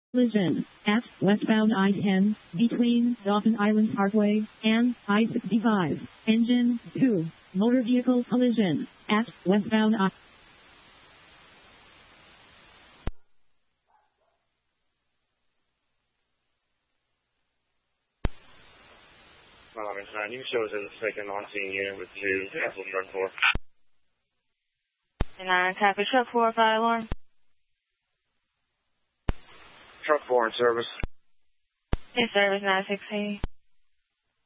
Collision at westbound I-10 between Dauphin Island Parkway and I-65. Engine 2. Motor vehicle collision at westbound I. You shows as a second on scene unit with 2, cancel truck 4. 9, copy, truck 4, fire alarm. Truck 4 in service. In service, 916.